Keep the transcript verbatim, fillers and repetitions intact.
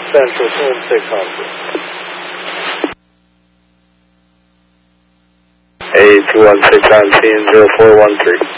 Central, Room six hundred. A two one six on T N zero four one three.